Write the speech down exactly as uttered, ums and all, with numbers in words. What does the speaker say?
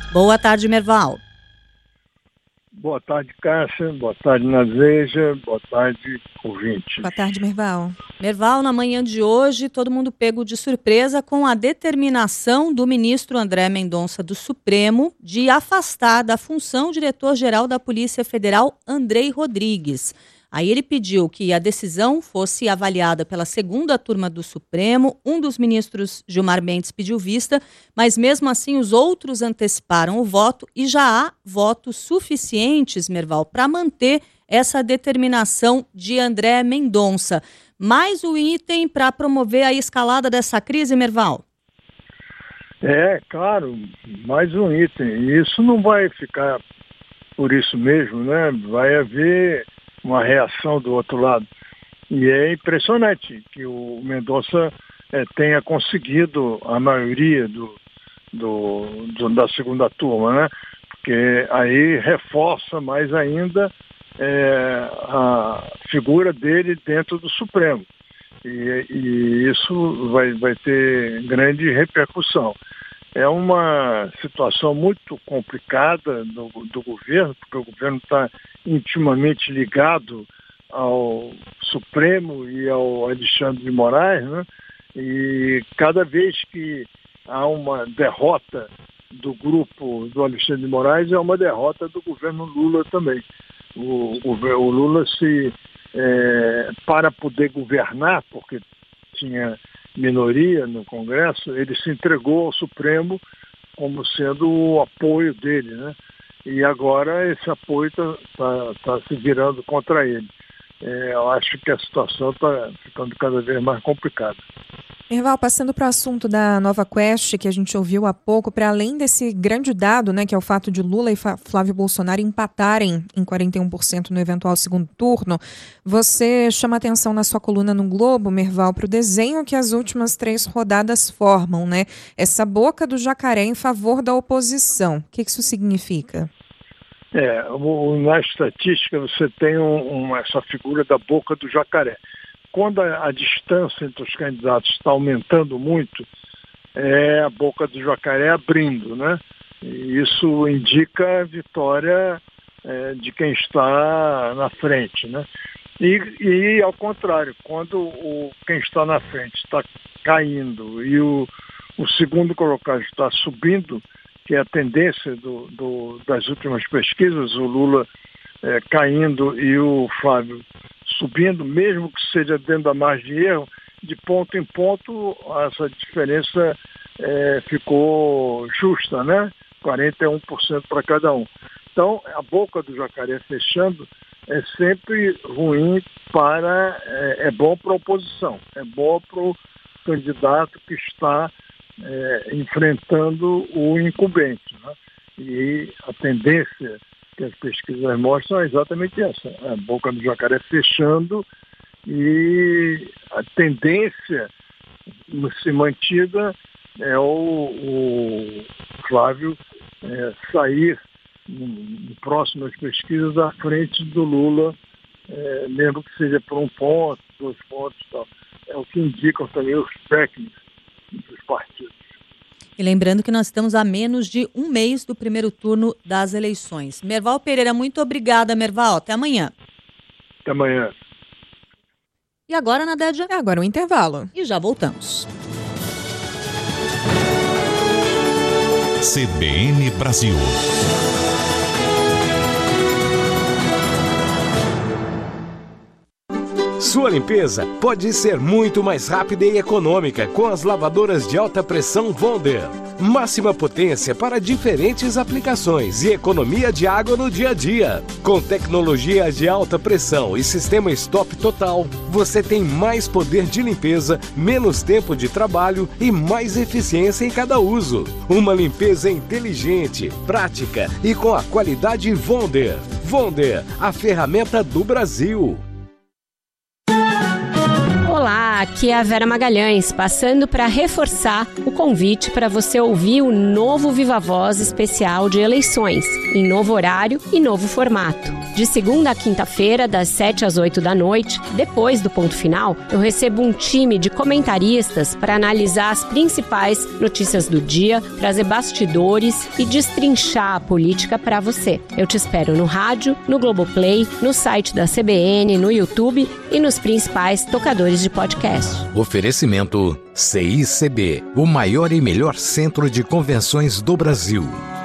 Boa tarde, Merval. Boa tarde, Cássia. Boa tarde, Nazeja. Boa tarde, ouvinte. Boa tarde, Merval. Merval, na manhã de hoje, todo mundo pego de surpresa com a determinação do ministro André Mendonça do Supremo de afastar da função diretor-geral da Polícia Federal Andrei Rodrigues. Aí ele pediu que a decisão fosse avaliada pela segunda turma do Supremo. Um dos ministros, Gilmar Mendes, pediu vista, mas mesmo assim os outros anteciparam o voto e já há votos suficientes, Merval, para manter essa determinação de André Mendonça. Mais um item para promover a escalada dessa crise, Merval? É, claro, mais um item. E isso não vai ficar por isso mesmo, né? Vai haver uma reação do outro lado. E é impressionante que o Mendonça é, tenha conseguido a maioria do, do, do, da segunda turma, né? Porque aí reforça mais ainda é, a figura dele dentro do Supremo. E, e isso vai, vai ter grande repercussão. É uma situação muito complicada do, do governo, porque o governo está intimamente ligado ao Supremo e ao Alexandre de Moraes, né? E cada vez que há uma derrota do grupo do Alexandre de Moraes, é uma derrota do governo Lula também. O, o, o Lula, se é, para poder governar, porque tinha minoria no Congresso, ele se entregou ao Supremo como sendo o apoio dele, né? E agora esse apoio está tá, tá se virando contra ele. É, eu acho que a situação está ficando cada vez mais complicada. Merval, passando para o assunto da Nova Quest, que a gente ouviu há pouco, para além desse grande dado, né, que é o fato de Lula e Flávio Bolsonaro empatarem em quarenta e um por cento no eventual segundo turno, você chama atenção na sua coluna no Globo, Merval, para o desenho que as últimas três rodadas formam, né? Essa boca do jacaré em favor da oposição. O que isso significa? É, na estatística você tem um, um, essa figura da boca do jacaré. Quando a, a distância entre os candidatos está aumentando muito, é a boca do jacaré abrindo, né? E isso indica a vitória é, de quem está na frente, né? E, e ao contrário, quando o, quem está na frente está caindo e o, o segundo colocado está subindo, que é a tendência do, do, das últimas pesquisas, o Lula é, caindo e o Flávio subindo, mesmo que seja dentro da margem de erro, de ponto em ponto, essa diferença é, ficou justa, né? quarenta e um por cento para cada um. Então, a boca do jacaré fechando é sempre ruim para... É, é bom para a oposição, é bom para o candidato que está é, enfrentando o incumbente, né? E a tendência que as pesquisas mostram é exatamente essa, a boca do jacaré fechando e a tendência se mantida é o, o Flávio é, sair em próximas pesquisas à frente do Lula, é, mesmo que seja por um ponto, dois pontos e tal. É o que indicam também os técnicos dos partidos. E lembrando que nós estamos a menos de um mês do primeiro turno das eleições. Merval Pereira, muito obrigada, Merval. Até amanhã. Até amanhã. E agora, Nadédia? É agora o intervalo. E já voltamos. C B N Brasil. Sua limpeza pode ser muito mais rápida e econômica com as lavadoras de alta pressão Wonder. Máxima potência para diferentes aplicações e economia de água no dia a dia. Com tecnologia de alta pressão e sistema stop total, você tem mais poder de limpeza, menos tempo de trabalho e mais eficiência em cada uso. Uma limpeza inteligente, prática e com a qualidade Wonder. Wonder, a ferramenta do Brasil. Olá, aqui é a Vera Magalhães, passando para reforçar o convite para você ouvir o novo Viva Voz especial de eleições, em novo horário e novo formato. De segunda a quinta-feira, das sete às oito da noite, depois do ponto final, eu recebo um time de comentaristas para analisar as principais notícias do dia, trazer bastidores e destrinchar a política para você. Eu te espero no rádio, no Globoplay, no site da C B N, no YouTube e nos principais tocadores de podcast. Oferecimento C I C B, o maior e melhor centro de convenções do Brasil.